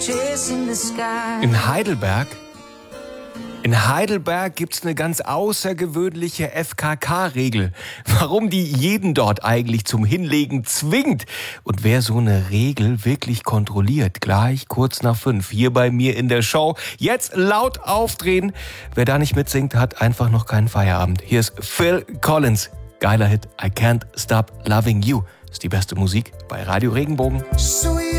In Heidelberg? In Heidelberg gibt's eine ganz außergewöhnliche FKK-Regel. Warum die jeden dort eigentlich zum Hinlegen zwingt und wer so eine Regel wirklich kontrolliert. Gleich kurz nach 5 hier bei mir in der Show. Jetzt laut aufdrehen. Wer da nicht mitsingt, hat einfach noch keinen Feierabend. Hier ist Phil Collins. Geiler Hit. I Can't Stop Loving You. Ist die beste Musik bei Radio Regenbogen.